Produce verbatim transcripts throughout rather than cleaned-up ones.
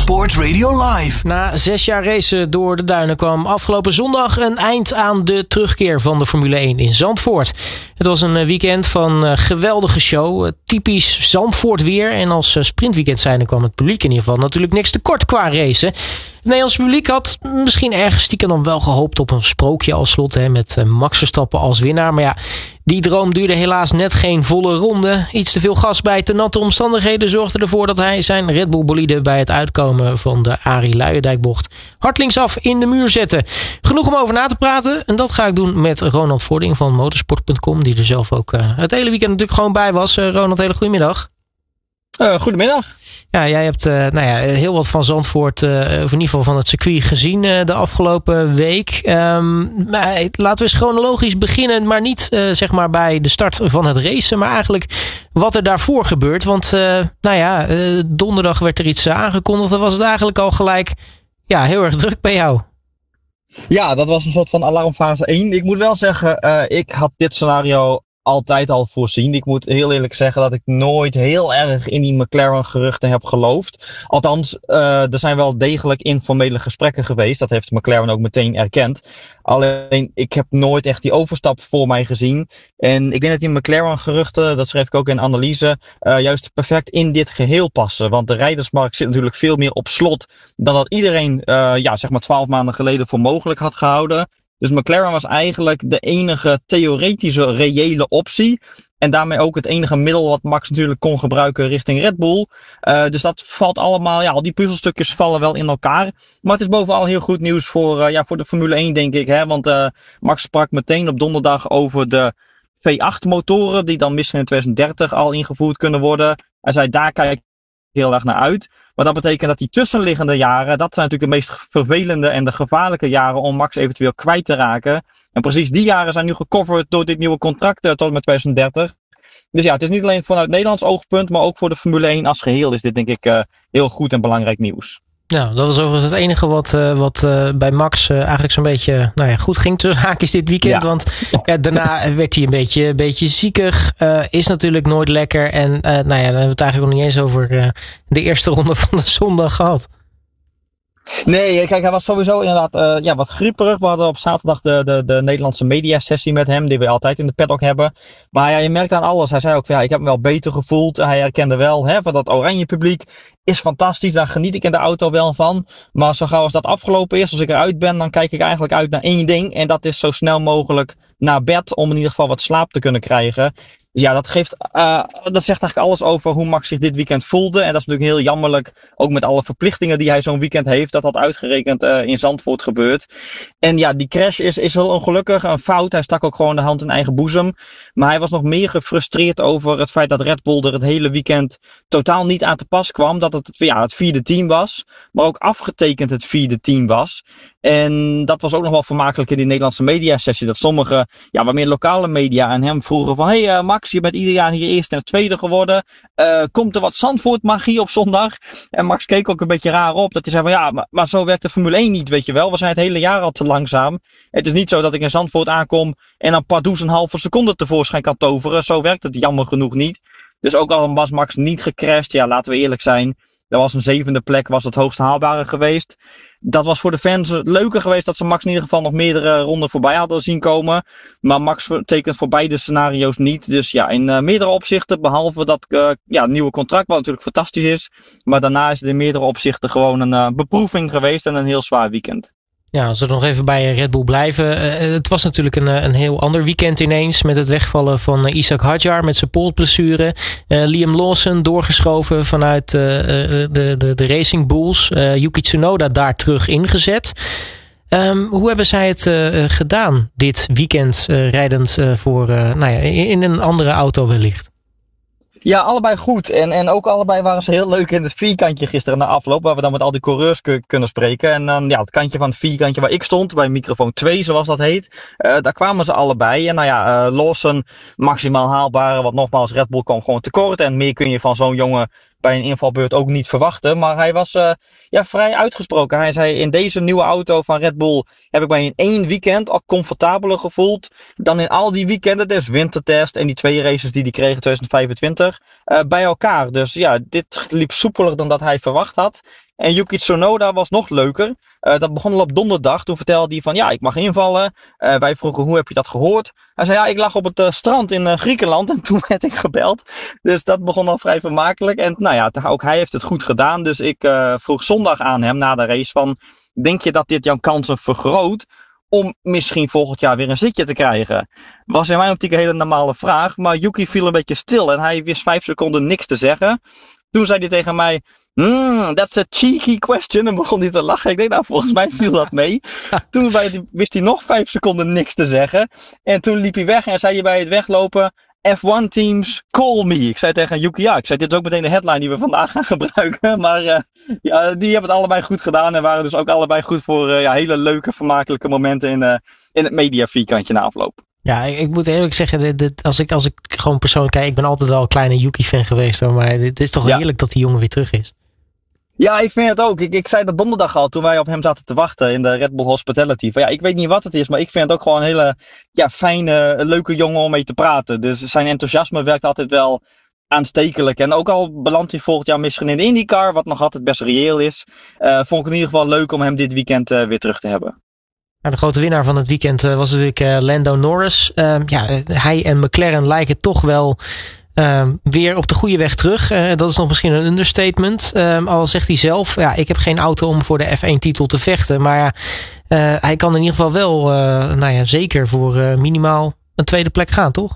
Sport Radio Live. Na zes jaar racen door de duinen kwam afgelopen zondag een eind aan de terugkeer van de Formule één in Zandvoort. Het was een weekend van uh, geweldige show. Uh, typisch Zandvoort weer. En als uh, sprintweekend zijnde kwam het publiek in ieder geval natuurlijk niks tekort qua racen. Het Nederlandse publiek had misschien ergens stiekem dan wel gehoopt op een sprookje als slot. Hè, met uh, Max Verstappen als winnaar. Maar ja, die droom duurde helaas net geen volle ronde. Iets te veel gas bij te natte omstandigheden zorgde ervoor dat hij zijn Red Bull bolide bij het uitkomen van de Arie Luijendijk-bocht hard linksaf in de muur zette. Genoeg om over na te praten. En dat ga ik doen met Ronald Vording van motorsport punt com. Die er zelf ook uh, het hele weekend natuurlijk gewoon bij was. Uh, Ronald, hele goedemiddag. Uh, goedemiddag. Ja, jij hebt uh, nou ja, heel wat van Zandvoort, uh, of in ieder geval van het circuit gezien uh, de afgelopen week. Um, maar laten we eens chronologisch beginnen, maar niet uh, zeg maar bij de start van het racen, maar eigenlijk wat er daarvoor gebeurt. Want uh, nou ja, uh, donderdag werd er iets uh, aangekondigd. Dan was het eigenlijk al gelijk ja, heel erg druk bij jou. Ja, dat was een soort van alarmfase één. Ik moet wel zeggen, uh, ik had dit scenario altijd al voorzien. Ik moet heel eerlijk zeggen dat ik nooit heel erg in die McLaren-geruchten heb geloofd. Althans, uh, er zijn wel degelijk informele gesprekken geweest. Dat heeft McLaren ook meteen erkend. Alleen, ik heb nooit echt die overstap voor mij gezien. En ik denk dat die McLaren-geruchten, dat schreef ik ook in een analyse, uh, juist perfect in dit geheel passen. Want de rijdersmarkt zit natuurlijk veel meer op slot dan dat iedereen, uh, ja, zeg maar twaalf maanden geleden voor mogelijk had gehouden. Dus McLaren was eigenlijk de enige theoretische reële optie. En daarmee ook het enige middel wat Max natuurlijk kon gebruiken richting Red Bull. Uh, dus dat valt allemaal, ja, al die puzzelstukjes vallen wel in elkaar. Maar het is bovenal heel goed nieuws voor, uh, ja, voor de Formule één, denk ik. Hè? Want uh, Max sprak meteen op donderdag over de V acht motoren, die dan misschien in twintig dertig al ingevoerd kunnen worden. Hij zei, daar kijk ik heel erg naar uit. Maar dat betekent dat die tussenliggende jaren, dat zijn natuurlijk de meest vervelende en de gevaarlijke jaren om Max eventueel kwijt te raken. En precies die jaren zijn nu gecoverd door dit nieuwe contract tot en met twintig dertig. Dus ja, het is niet alleen vanuit Nederlands oogpunt, maar ook voor de Formule één als geheel is dit denk ik uh, heel goed en belangrijk nieuws. Nou, dat was overigens het enige wat, uh, wat uh, bij Max uh, eigenlijk zo'n beetje nou ja, goed ging tussen haakjes dit weekend. Ja. Want ja, daarna werd hij een beetje, een beetje ziekig. Uh, is natuurlijk nooit lekker. En uh, nou ja, dan hebben we het eigenlijk nog niet eens over uh, de eerste ronde van de zondag gehad. Nee, kijk, hij was sowieso inderdaad uh, ja, wat grieperig. We hadden op zaterdag de, de, de Nederlandse mediasessie met hem, die we altijd in de paddock hebben. Maar ja, je merkt aan alles. Hij zei ook, ja, ik heb me wel beter gevoeld. Hij herkende wel, hè, van dat oranje publiek is fantastisch. Daar geniet ik in de auto wel van. Maar zo gauw als dat afgelopen is, als ik eruit ben, dan kijk ik eigenlijk uit naar één ding. En dat is zo snel mogelijk naar bed, om in ieder geval wat slaap te kunnen krijgen. Dus ja, dat geeft, uh, dat zegt eigenlijk alles over hoe Max zich dit weekend voelde. En dat is natuurlijk heel jammerlijk, ook met alle verplichtingen die hij zo'n weekend heeft, dat dat uitgerekend uh, in Zandvoort gebeurt. En ja, die crash is, is heel ongelukkig, een fout. Hij stak ook gewoon de hand in eigen boezem. Maar hij was nog meer gefrustreerd over het feit dat Red Bull er het hele weekend totaal niet aan te pas kwam. Dat het ja, het vierde team was, maar ook afgetekend het vierde team was. En dat was ook nog wel vermakelijk in die Nederlandse mediasessie. Dat sommige, ja, wat meer lokale media aan hem vroegen van, hé hey, uh, Max, je bent ieder jaar hier eerste en tweede geworden. Uh, komt er wat Zandvoort magie op zondag? En Max keek ook een beetje raar op. Dat hij zei van, ja, maar, maar zo werkt de Formule één niet, weet je wel. We zijn het hele jaar al te langzaam. Het is niet zo dat ik in Zandvoort aankom en een pardoes een halve seconde tevoorschijn kan toveren. Zo werkt het jammer genoeg niet. Dus ook al was Max niet gecrashed, ja, laten we eerlijk zijn. Dat was een zevende plek, was het hoogst haalbare geweest. Dat was voor de fans leuker geweest dat ze Max in ieder geval nog meerdere ronden voorbij hadden zien komen. Maar Max tekent voor beide scenario's niet. Dus ja, in uh, meerdere opzichten, behalve dat uh, ja, het nieuwe contract, wat natuurlijk fantastisch is. Maar daarna is het in meerdere opzichten gewoon een uh, beproeving geweest en een heel zwaar weekend. Ja, als we nog even bij Red Bull blijven. Uh, het was natuurlijk een, een heel ander weekend ineens. Met het wegvallen van uh, Ishak Hadjar met zijn polsblessure. Uh, Liam Lawson doorgeschoven vanuit uh, de, de, de Racing Bulls. Uh, Yuki Tsunoda daar terug ingezet. Um, hoe hebben zij het uh, gedaan dit weekend uh, rijdend uh, voor, uh, nou ja, in, in een andere auto wellicht? Ja, allebei goed. En, en ook allebei waren ze heel leuk in het vierkantje gisteren na afloop. Waar we dan met al die coureurs k- kunnen spreken. En dan ja, het kantje van het vierkantje waar ik stond. Bij microfoon twee, zoals dat heet. Uh, daar kwamen ze allebei. En nou ja, uh, Lawson maximaal haalbare. Want nogmaals, Red Bull kwam gewoon tekort. En meer kun je van zo'n jongen bij een invalbeurt ook niet verwachten. Maar hij was uh, ja, vrij uitgesproken. Hij zei, in deze nieuwe auto van Red Bull heb ik mij in één weekend al comfortabeler gevoeld dan in al die weekenden. Dus wintertest en die twee races die hij kreeg in twintig vijfentwintig. uh, bij elkaar. Dus ja, dit liep soepeler dan dat hij verwacht had. En Yuki Tsunoda was nog leuker. Uh, dat begon al op donderdag. Toen vertelde hij van ja, ik mag invallen. Uh, wij vroegen hoe heb je dat gehoord? Hij zei ja, ik lag op het uh, strand in uh, Griekenland en toen werd ik gebeld. Dus dat begon al vrij vermakelijk. En nou ja, ook hij heeft het goed gedaan. Dus ik uh, vroeg zondag aan hem na de race van denk je dat dit jouw kansen vergroot om misschien volgend jaar weer een zitje te krijgen? Was in mijn optiek een hele normale vraag. Maar Yuki viel een beetje stil en hij wist vijf seconden niks te zeggen. Toen zei hij tegen mij Hmm, that's a cheeky question. En begon hij te lachen. Ik denk, nou, volgens mij viel dat mee. Toen wist hij nog vijf seconden niks te zeggen. En toen liep hij weg en zei hij bij het weglopen F one teams, call me. Ik zei tegen Yuki, ja, ik zei, dit is ook meteen de headline die we vandaag gaan gebruiken. Maar uh, ja, die hebben het allebei goed gedaan. En waren dus ook allebei goed voor uh, ja, hele leuke, vermakelijke momenten in, uh, in het media vierkantje na afloop. Ja, ik, ik moet eerlijk zeggen, dit, dit, als, ik, als ik gewoon persoonlijk kijk, ik ben altijd wel een kleine Yuki-fan geweest. Hoor, maar het is toch ja. heerlijk dat die jongen weer terug is. Ja, ik vind het ook. Ik, ik zei dat donderdag al toen wij op hem zaten te wachten in de Red Bull Hospitality. Van, ja, ik weet niet wat het is, maar ik vind het ook gewoon een hele ja, fijne, leuke jongen om mee te praten. Dus zijn enthousiasme werkt altijd wel aanstekelijk. En ook al belandt hij volgend jaar misschien in de IndyCar, wat nog altijd best reëel is, uh, vond ik het in ieder geval leuk om hem dit weekend uh, weer terug te hebben. Nou, de grote winnaar van het weekend uh, was natuurlijk uh, Lando Norris. Uh, ja, hij en McLaren lijken toch wel Uh, weer op de goede weg terug. Uh, dat is nog misschien een understatement. Uh, al zegt hij zelf, ja, ik heb geen auto om voor de F één titel te vechten. Maar ja, uh, hij kan in ieder geval wel, uh, nou ja, zeker voor uh, minimaal een tweede plek gaan, toch?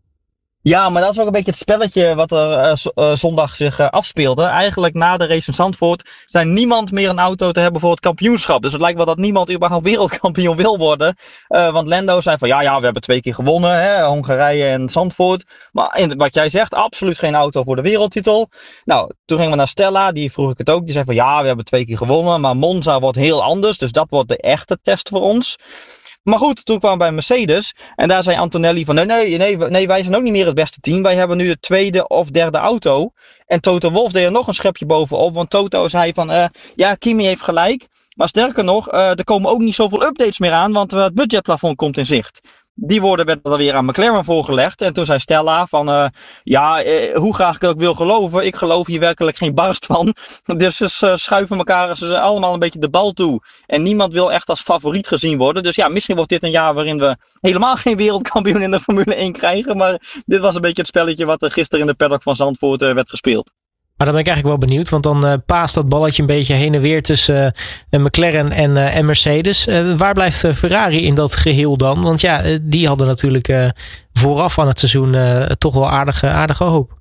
Ja, maar dat is ook een beetje het spelletje wat er uh, z- uh, zondag zich uh, afspeelde. Eigenlijk na de race in Zandvoort zijn niemand meer een auto te hebben voor het kampioenschap. Dus het lijkt wel dat niemand überhaupt wereldkampioen wil worden. Uh, want Lando zei van ja, ja, we hebben twee keer gewonnen. Hè, Hongarije en Zandvoort. Maar in, wat jij zegt, absoluut geen auto voor de wereldtitel. Nou, toen gingen we naar Stella, die vroeg ik het ook. Die zei van ja, we hebben twee keer gewonnen. Maar Monza wordt heel anders. Dus dat wordt de echte test voor ons. Maar goed, toen kwamen we bij Mercedes. En daar zei Antonelli van nee, nee, nee, nee, wij zijn ook niet meer het beste team. Wij hebben nu de tweede of derde auto. En Toto Wolff deed er nog een schepje bovenop. Want Toto zei van uh, ja, Kimi heeft gelijk. Maar sterker nog, uh, er komen ook niet zoveel updates meer aan. Want uh, het budgetplafond komt in zicht. Die woorden werden dan weer aan McLaren voorgelegd. En toen zei Stella van uh, ja, uh, hoe graag ik ook wil geloven. Ik geloof hier werkelijk geen barst van. Dus ze uh, schuiven elkaar ze allemaal een beetje de bal toe. En niemand wil echt als favoriet gezien worden. Dus ja, misschien wordt dit een jaar waarin we helemaal geen wereldkampioen in de Formule één krijgen. Maar dit was een beetje het spelletje wat er gisteren in de paddock van Zandvoort uh, werd gespeeld. Maar dan ben ik eigenlijk wel benieuwd, want dan uh, paast dat balletje een beetje heen en weer tussen uh, McLaren en, uh, en Mercedes. Uh, waar blijft uh, Ferrari in dat geheel dan? Want ja, uh, die hadden natuurlijk uh, vooraf aan het seizoen uh, toch wel aardige, aardige hoop.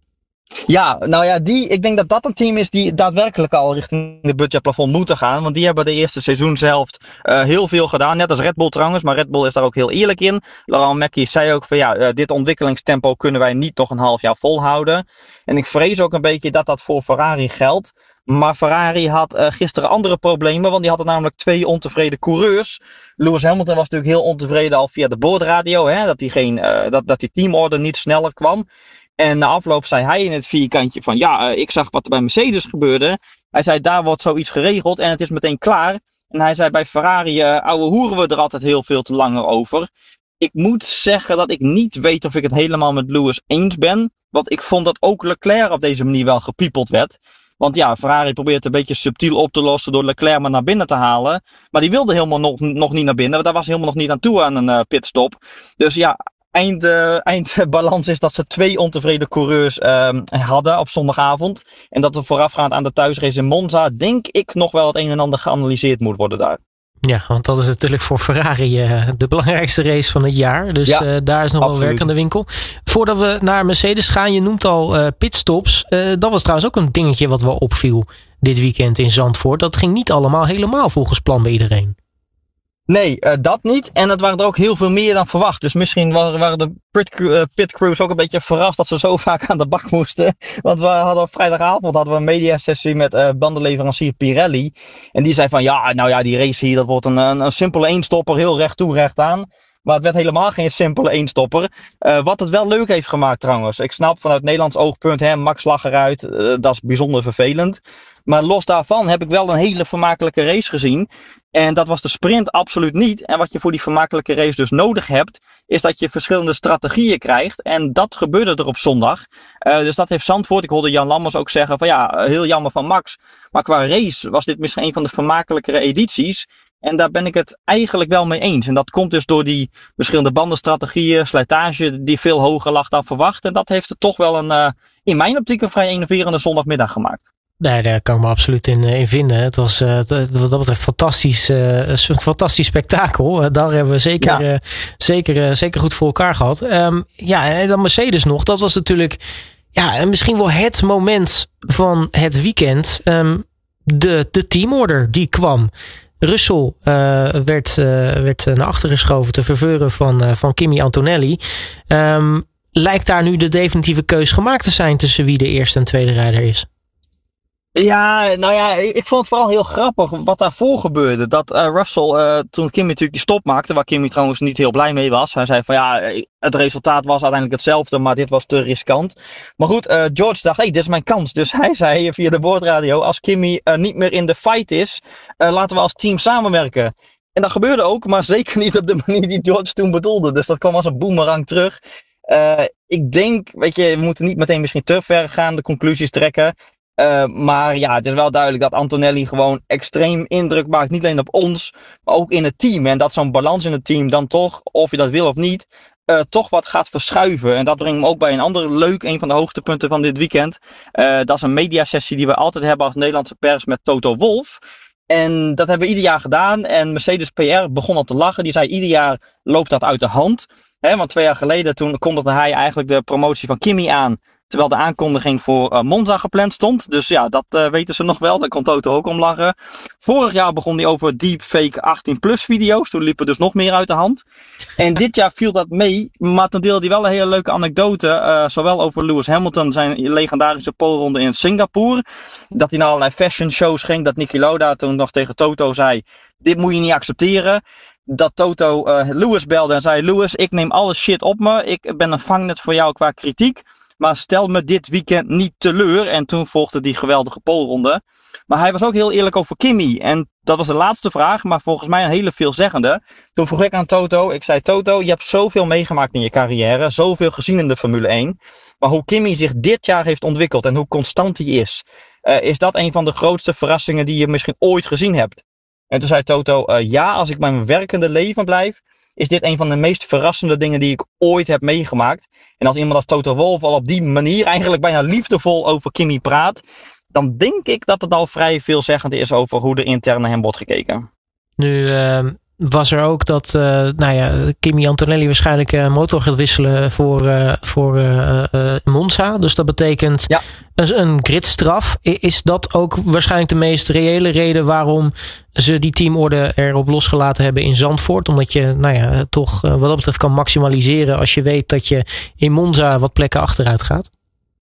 Ja, nou ja, die, ik denk dat dat een team is die daadwerkelijk al richting de budgetplafond moeten gaan. Want die hebben de eerste seizoenshelft uh, heel veel gedaan. Net als Red Bull trouwens, maar Red Bull is daar ook heel eerlijk in. Laurent Mekies zei ook van ja, uh, dit ontwikkelingstempo kunnen wij niet nog een half jaar volhouden. En ik vrees ook een beetje dat dat voor Ferrari geldt. Maar Ferrari had uh, gisteren andere problemen, want die hadden namelijk twee ontevreden coureurs. Lewis Hamilton was natuurlijk heel ontevreden al via de boordradio, hè, dat die, geen, uh, dat, dat die teamorder niet sneller kwam. En na afloop zei hij in het vierkantje van ja, uh, ik zag wat er bij Mercedes gebeurde. Hij zei daar wordt zoiets geregeld en het is meteen klaar. En hij zei bij Ferrari, uh, ouwe hoeren we er altijd heel veel te langer over. Ik moet zeggen dat ik niet weet of ik het helemaal met Lewis eens ben. Want ik vond dat ook Leclerc op deze manier wel gepiepeld werd. Want ja, Ferrari probeert het een beetje subtiel op te lossen door Leclerc maar naar binnen te halen. Maar die wilde helemaal nog, nog niet naar binnen, want daar was helemaal nog niet aan toe aan een uh, pitstop. Dus ja, eind, uh, eindbalans is dat ze twee ontevreden coureurs uh, hadden op zondagavond. En dat er voorafgaand aan de thuisrace in Monza, denk ik, nog wel het een en ander geanalyseerd moet worden daar. Ja, want dat is natuurlijk voor Ferrari uh, de belangrijkste race van het jaar. Dus ja, uh, daar is nog absoluut wel werk aan de winkel. Voordat we naar Mercedes gaan, je noemt al uh, pitstops. Uh, dat was trouwens ook een dingetje wat wel opviel dit weekend in Zandvoort. Dat ging niet allemaal helemaal volgens plan bij iedereen. Nee, uh, dat niet. En het waren er ook heel veel meer dan verwacht. Dus misschien waren, waren de pit, uh, pit crews ook een beetje verrast dat ze zo vaak aan de bak moesten. Want we hadden op vrijdagavond hadden we een mediasessie met uh, bandenleverancier Pirelli. En die zei van ja, nou ja, die race hier, dat wordt een, een, een simpele eenstopper, heel recht toe, recht aan. Maar het werd helemaal geen simpele eenstopper. Uh, wat het wel leuk heeft gemaakt trouwens. Ik snap vanuit Nederlands oogpunt, hè, Max lag eruit. Uh, dat is bijzonder vervelend. Maar los daarvan heb ik wel een hele vermakelijke race gezien. En dat was de sprint absoluut niet. En wat je voor die vermakelijke race dus nodig hebt, is dat je verschillende strategieën krijgt. En dat gebeurde er op zondag. Uh, dus dat heeft Zandvoort. Ik hoorde Jan Lammers ook zeggen van ja, heel jammer van Max. Maar qua race was dit misschien een van de vermakelijkere edities. En daar ben ik het eigenlijk wel mee eens. En dat komt dus door die verschillende bandenstrategieën, slijtage die veel hoger lag dan verwacht. En dat heeft het toch wel een, uh, in mijn optiek een vrij enerverende zondagmiddag gemaakt. Nee, daar kan ik me absoluut in, in vinden. Het was uh, wat dat betreft fantastisch, uh, een fantastisch spektakel. Uh, daar hebben we zeker, ja. uh, zeker, uh, zeker goed voor elkaar gehad. Um, ja, en dan Mercedes nog. Dat was natuurlijk ja, misschien wel het moment van het weekend. Um, de, de teamorder die kwam. Russell uh, werd, uh, werd naar achteren geschoven te verveuren van, uh, van Kimi Antonelli. Um, lijkt daar nu de definitieve keus gemaakt te zijn tussen wie de eerste en tweede rijder is? Ja, nou ja, ik vond het vooral heel grappig wat daarvoor gebeurde. Dat uh, Russell, uh, toen Kimi natuurlijk die stop maakte, waar Kimi trouwens niet heel blij mee was. Hij zei van ja, het resultaat was uiteindelijk hetzelfde, maar dit was te riskant. Maar goed, uh, George dacht, hé, hey, dit is mijn kans. Dus hij zei via de boordradio, als Kimi uh, niet meer in de fight is, uh, laten we als team samenwerken. En dat gebeurde ook, maar zeker niet op de manier die George toen bedoelde. Dus dat kwam als een boemerang terug. Uh, ik denk, weet je, we moeten niet meteen misschien te ver gaan, de conclusies trekken. Uh, maar ja, het is wel duidelijk dat Antonelli gewoon extreem indruk maakt. Niet alleen op ons, maar ook in het team. En dat zo'n balans in het team dan toch, of je dat wil of niet, uh, toch wat gaat verschuiven. En dat brengt me ook bij een ander leuk, een van de hoogtepunten van dit weekend. Uh, dat is een mediasessie die we altijd hebben als Nederlandse pers met Toto Wolff. En dat hebben we ieder jaar gedaan. En Mercedes P R begon al te lachen. Die zei ieder jaar loopt dat uit de hand. He, want twee jaar geleden toen kondigde hij eigenlijk de promotie van Kimi aan. Terwijl de aankondiging voor uh, Monza gepland stond. Dus ja, dat uh, weten ze nog wel. Daar kon Toto ook om lachen. Vorig jaar begon hij over deepfake achttien plus video's. Toen liepen dus nog meer uit de hand. En dit jaar viel dat mee. Maar toen deelde hij wel een hele leuke anekdote. Uh, zowel over Lewis Hamilton, zijn legendarische poleronde in Singapore. Dat hij naar allerlei fashion shows ging. Dat Niki Lauda toen nog tegen Toto zei, dit moet je niet accepteren. Dat Toto uh, Lewis belde en zei, Lewis, ik neem alle shit op me. Ik ben een vangnet voor jou qua kritiek. Maar stel me dit weekend niet teleur. En toen volgde die geweldige poleronde. Maar hij was ook heel eerlijk over Kimi. En dat was de laatste vraag, maar volgens mij een hele veelzeggende. Toen vroeg ik aan Toto, ik zei Toto, je hebt zoveel meegemaakt in je carrière. Zoveel gezien in de Formule één. Maar hoe Kimi zich dit jaar heeft ontwikkeld en hoe constant hij is. Uh, is dat een van de grootste verrassingen die je misschien ooit gezien hebt? En toen zei Toto, uh, ja, als ik bij mijn werkende leven blijf, is dit een van de meest verrassende dingen die ik ooit heb meegemaakt. En als iemand als Toto Wolff al op die manier eigenlijk bijna liefdevol over Kimi praat, dan denk ik dat het al vrij veelzeggend is over hoe er intern naar hem wordt gekeken. Nu uh, was er ook dat uh, nou ja, Kimi Antonelli waarschijnlijk uh, motor gaat wisselen voor, uh, voor uh, uh, Monza. Dus dat betekent ja. een, een gridstraf. Is dat ook waarschijnlijk de meest reële reden waarom ze die teamorde erop losgelaten hebben in Zandvoort? Omdat je nou ja, toch uh, wat dat betreft kan maximaliseren als je weet dat je in Monza wat plekken achteruit gaat?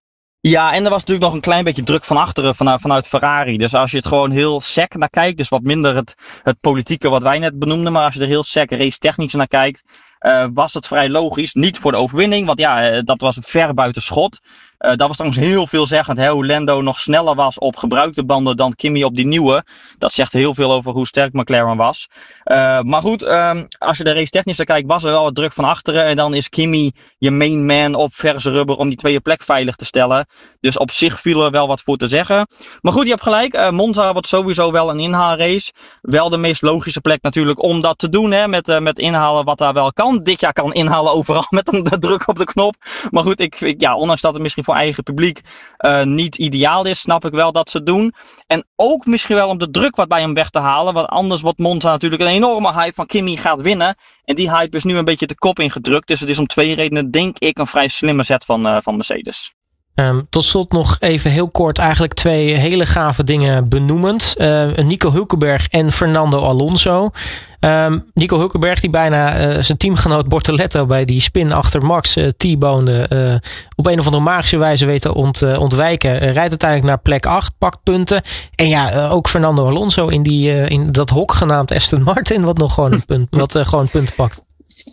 Ja, en er was natuurlijk nog een klein beetje druk van achteren vanuit, vanuit Ferrari. Dus als je het gewoon heel sec naar kijkt, dus wat minder het, het politieke wat wij net benoemden, maar als je er heel sec race technisch naar kijkt, uh, was het vrij logisch. Niet voor de overwinning, want ja, uh, dat was ver buiten schot. Uh, dat was trouwens heel veelzeggend, hè, hoe Lando nog sneller was op gebruikte banden dan Kimi op die nieuwe. Dat zegt heel veel over hoe sterk McLaren was. Uh, maar goed, um, als je de race technisch naar kijkt, was er wel wat druk van achteren. En dan is Kimi je main man op verse rubber om die tweede plek veilig te stellen. Dus op zich viel er wel wat voor te zeggen. Maar goed, je hebt gelijk. Uh, Monza wordt sowieso wel een inhaalrace. Wel de meest logische plek natuurlijk om dat te doen. Hè, met, uh, met inhalen wat daar wel kan. Dit jaar kan inhalen overal met een de druk op de knop. Maar goed, ik, ik, ja, ondanks dat het misschien voor eigen publiek uh, niet ideaal is, snap ik wel dat ze het doen. En ook misschien wel om de druk wat bij hem weg te halen. Want anders wordt Monza natuurlijk een enorme hype van Kimi gaat winnen. En die hype is nu een beetje de kop ingedrukt. Dus het is om twee redenen, denk ik, een vrij slimme zet van, uh, van Mercedes. Um, tot slot nog even heel kort eigenlijk twee hele gave dingen benoemend. Uh, Nico Hülkenberg en Fernando Alonso. Um, Nico Hülkenberg die bijna uh, zijn teamgenoot Bortoletto bij die spin achter Max uh, T-bone uh, op een of andere magische wijze weet te ont, uh, ontwijken. Uh, rijdt uiteindelijk naar plek acht, pakt punten. En ja, uh, ook Fernando Alonso in, die, uh, in dat hok genaamd Aston Martin wat nog gewoon een punt, wat uh, gewoon punten pakt.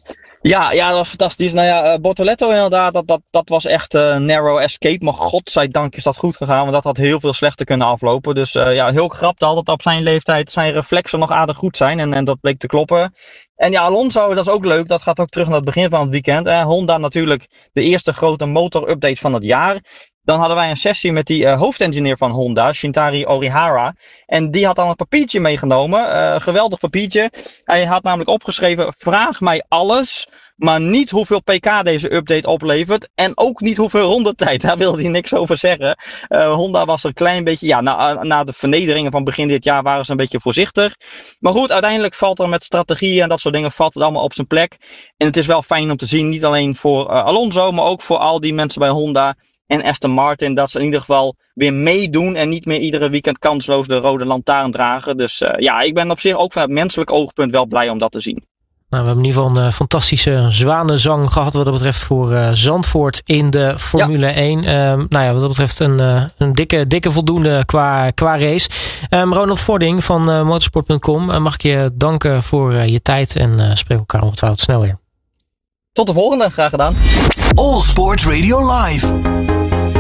Ja, ja, dat was fantastisch. Nou ja, uh, Bortoleto inderdaad, dat, dat, dat was echt een uh, narrow escape. Maar godzijdank is dat goed gegaan, want dat had heel veel slechter kunnen aflopen. Dus uh, ja, heel krap dat het op zijn leeftijd zijn reflexen nog aardig goed zijn. En, en dat bleek te kloppen. En ja, Alonso, dat is ook leuk. Dat gaat ook terug naar het begin van het weekend. Eh, Honda natuurlijk de eerste grote motor-update van het jaar. Dan hadden wij een sessie met die uh, hoofdengineer van Honda, Shintari Orihara. En die had dan een papiertje meegenomen. Uh, geweldig papiertje. Hij had namelijk opgeschreven, vraag mij alles, maar niet hoeveel pk deze update oplevert. En ook niet hoeveel rondetijd. Daar wilde hij niks over zeggen. Uh, Honda was er een klein beetje, ja, na, na de vernederingen van begin dit jaar waren ze een beetje voorzichtig. Maar goed, uiteindelijk valt er met strategieën en dat soort dingen, valt het allemaal op zijn plek. En het is wel fijn om te zien, niet alleen voor uh, Alonso, maar ook voor al die mensen bij Honda en Aston Martin, dat ze in ieder geval weer meedoen en niet meer iedere weekend kansloos de rode lantaarn dragen. Dus uh, ja, ik ben op zich ook vanuit menselijk oogpunt wel blij om dat te zien. Nou, we hebben in ieder geval een uh, fantastische zwanenzang gehad wat dat betreft voor uh, Zandvoort in de Formule ja. één. Uh, nou ja, wat dat betreft een, uh, een dikke, dikke voldoende qua, qua race. Um, Ronald Vording van uh, motorsport punt com, uh, mag ik je danken voor uh, je tijd en uh, spreek elkaar ongetwijfeld snel weer. Tot de volgende, graag gedaan. All Sports Radio Live.